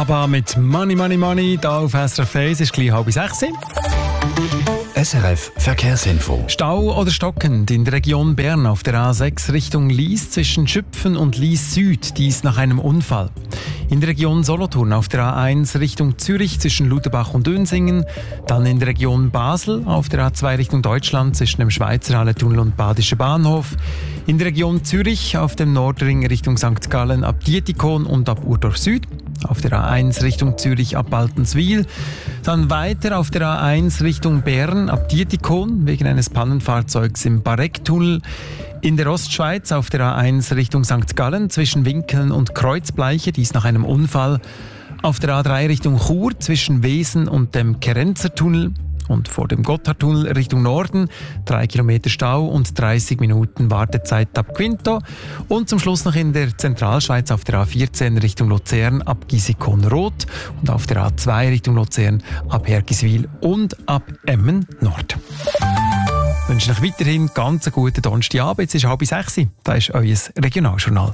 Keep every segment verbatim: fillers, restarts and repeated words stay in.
ABBA mit Money, Money, Money. Hier auf S R F eins ist gleich halb sechs. S R F Verkehrsinfo. Stau oder stockend in der Region Bern auf der A sechs Richtung Lies zwischen Schüpfen und Lies Süd, dies nach einem Unfall. In der Region Solothurn auf der A eins Richtung Zürich zwischen Lutherbach und Dönsingen. Dann in der Region Basel auf der A zwei Richtung Deutschland zwischen dem Schweizerhalle-Tunnel und Badischer Bahnhof. In der Region Zürich auf dem Nordring Richtung Sankt Gallen ab Dietikon und ab Urdorf Süd. Auf der A eins Richtung Zürich ab Baltenswil. Dann weiter auf der A eins Richtung Bern ab Dietikon wegen eines Pannenfahrzeugs im Barecktunnel. In der Ostschweiz auf der A eins Richtung Sankt Gallen zwischen Winkeln und Kreuzbleiche, dies nach einem Unfall. Auf der A drei Richtung Chur zwischen Wesen und dem Kerenzertunnel. Und vor dem Gotthardtunnel Richtung Norden drei Kilometer Stau und dreißig Minuten Wartezeit ab Quinto. Und zum Schluss noch in der Zentralschweiz auf der A vierzehn Richtung Luzern ab Gisikon-Rot und auf der A zwei Richtung Luzern ab Hergiswil und ab Emmen Nord. Ich wünsche euch weiterhin ganz einen guten Donnerstagabend. Jetzt ist halb sechs. Da ist euer Regionaljournal.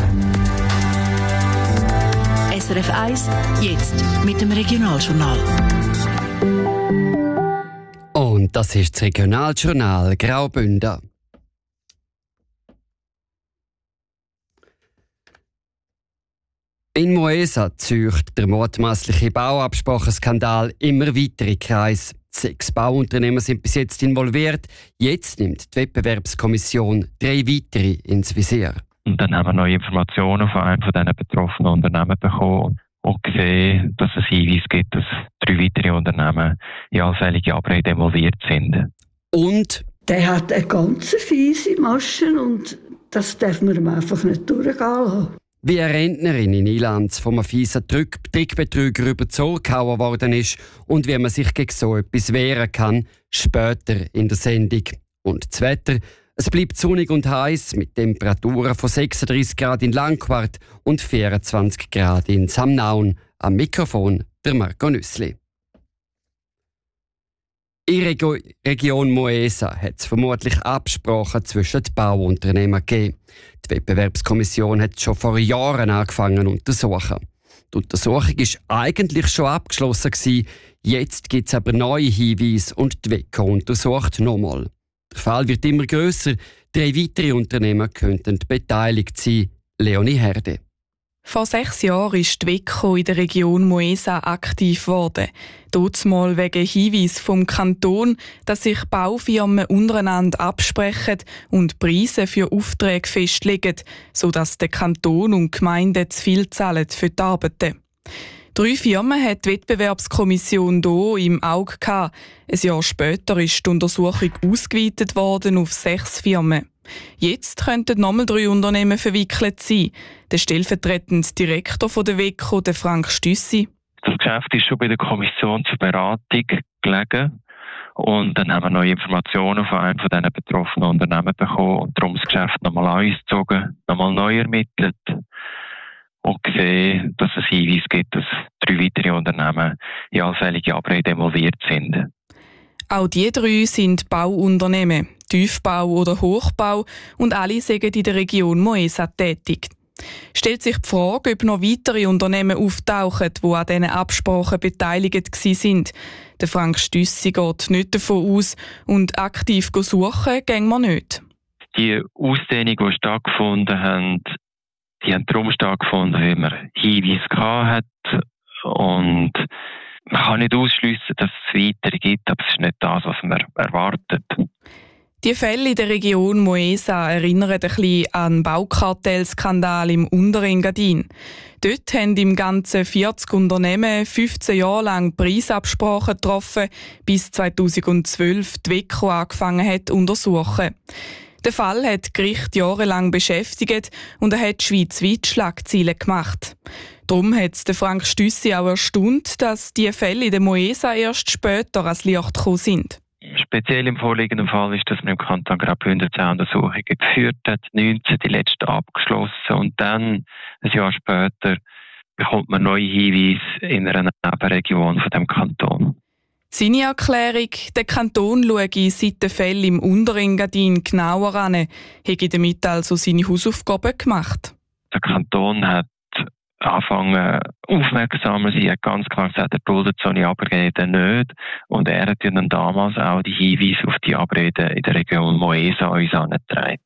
S R F eins, jetzt mit dem Regionaljournal. Und das ist das Regionaljournal Graubünden. In Moesa zieht der mutmaßliche Bauabsprachenskandal immer weitere Kreise. Sechs Bauunternehmer sind bis jetzt involviert. Jetzt nimmt die Wettbewerbskommission drei weitere ins Visier. Und dann haben wir neue Informationen von einem von diesen betroffenen Unternehmen bekommen und gesehen, dass es Hinweise gibt, dass drei weitere Unternehmen in allfällige Abrede involviert sind. Und? Der hat eine ganz fiese Masche und das darf man ihm einfach nicht durchgehen lassen. Wie eine Rentnerin in Ilanz vom fiesen Trickbetrüger überzogen worden ist und wie man sich gegen so etwas wehren kann, später in der Sendung. Und das Wetter? Es bleibt sonnig und heiß mit Temperaturen von sechsunddreißig Grad in Langquart und vierundzwanzig Grad in Samnaun. Am Mikrofon der Marco Nüssli. In der Rego- Region Moesa hat es vermutlich Absprachen zwischen den Bauunternehmen gegeben. Die Wettbewerbskommission hat schon vor Jahren angefangen zu untersuchen. Die Untersuchung war eigentlich schon abgeschlossen gewesen. Jetzt gibt es aber neue Hinweise und die WECO untersucht nochmal. Der Fall wird immer grösser. Drei weitere Unternehmen könnten beteiligt sein. Leonie Herde. Vor sechs Jahren ist die WECO in der Region Moesa aktiv geworden. Dazumal wegen Hinweis vom Kanton, dass sich Baufirmen untereinander absprechen und Preise für Aufträge festlegen, sodass der Kanton und die Gemeinden zu viel zahlen für die Arbeiten. Drei Firmen hat die Wettbewerbskommission hier im Auge gehabt. Ein Jahr später ist die Untersuchung ausgeweitet worden auf sechs Firmen. Jetzt könnten nochmal drei Unternehmen verwickelt sein. Der stellvertretende Direktor von der WECO, der Frank Stüssi. Das Geschäft ist schon bei der Kommission zur Beratung gelegen. Und dann haben wir neue Informationen von einem von diesen betroffenen Unternehmen bekommen und darum das Geschäft nochmal angezogen, nochmal neu ermittelt und gesehen, dass es Hinweise gibt, dass drei weitere Unternehmen in allfällige Abrede involviert sind. Auch die drei sind Bauunternehmen, Tiefbau oder Hochbau, und alle sind in der Region Moesa tätig. Stellt sich die Frage, ob noch weitere Unternehmen auftauchen, die an diesen Absprachen beteiligt waren. Der Frank Stüssi geht nicht davon aus und aktiv suchen gehen wir nicht. Die Ausdehnungen, die stattgefunden haben, die haben darum stattgefunden, weil man Hinweise gehabt hat. Und man kann nicht ausschliessen, dass es weitere gibt, aber es ist nicht das, was man erwartet. Die Fälle in der Region Moesa erinnern ein bisschen an den Baukartellskandal im Unterengadin. Dort haben im Ganzen vierzig Unternehmen fünfzehn Jahre lang Preisabsprachen getroffen, bis zweitausendzwölf die WECO angefangen hat zu untersuchen. Der Fall hat das Gericht jahrelang beschäftigt und er hat schweizweit Schlagzeilen gemacht. Darum hat es Frank Stüssi auch erstaunt, dass die Fälle in der Moesa erst später ans Licht gekommen sind. Speziell im vorliegenden Fall ist, dass man im Kanton Graubünden zehn Untersuchungen geführt hat, neunzehn die letzte abgeschlossen und dann, ein Jahr später, bekommt man neue Hinweise in einer Nebenregion von dem Kanton. Seine Erklärung, der Kanton schaue seit den Fällen im Unterengadin genauer an, habe damit also seine Hausaufgaben gemacht. Der Kanton hat anfangen aufmerksamer sein. Er hat ganz klar gesagt, er duldet solche Abreden nicht. Und er hat ja dann damals auch die Hinweise auf die Abreden in der Region Moesa uns angetragen.